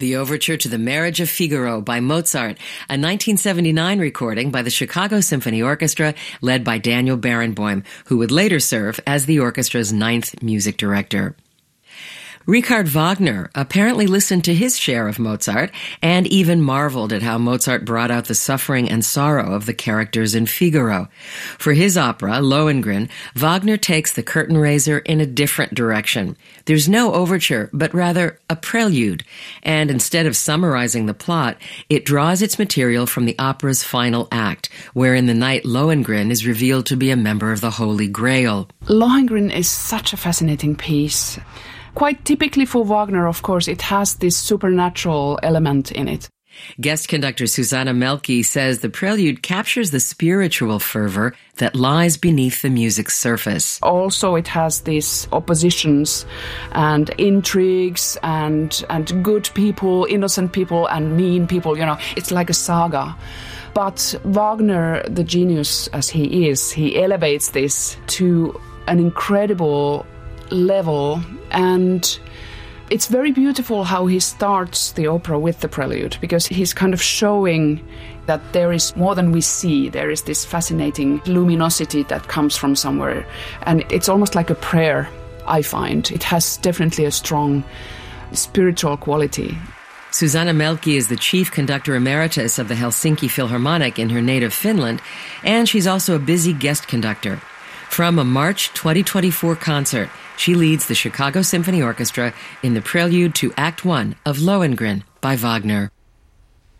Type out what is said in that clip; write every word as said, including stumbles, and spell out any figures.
The Overture to the Marriage of Figaro by Mozart, a nineteen seventy-nine recording by the Chicago Symphony Orchestra led by Daniel Barenboim, who would later serve as the orchestra's ninth music director. Richard Wagner apparently listened to his share of Mozart and even marveled at how Mozart brought out the suffering and sorrow of the characters in Figaro. For his opera, Lohengrin, Wagner takes the curtain raiser in a different direction. There's no overture, but rather a prelude, and instead of summarizing the plot, it draws its material from the opera's final act, where in the night Lohengrin is revealed to be a member of the Holy Grail. Lohengrin is such a fascinating piece. Quite typically for Wagner, of course, it has this supernatural element in it. Guest conductor Susanna Melki says the prelude captures the spiritual fervor that lies beneath the music's surface. Also, it has these oppositions and intrigues and and good people, innocent people and mean people, you know. It's like a saga. But Wagner, the genius as he is, he elevates this to an incredible level, and it's very beautiful how he starts the opera with the prelude, because he's kind of showing that there is more than we see. There is this fascinating luminosity that comes from somewhere, and it's almost like a prayer, I find. It has definitely a strong spiritual quality. Susanna Melki is the chief conductor emeritus of the Helsinki Philharmonic in her native Finland, and she's also a busy guest conductor. From a March twenty twenty-four concert, she leads the Chicago Symphony Orchestra in the prelude to Act One of Lohengrin by Wagner.